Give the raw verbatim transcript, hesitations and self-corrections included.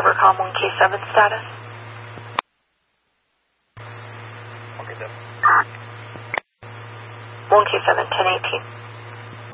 Evercom one K seven status. Okay, seven. one K seven, ten eighteen.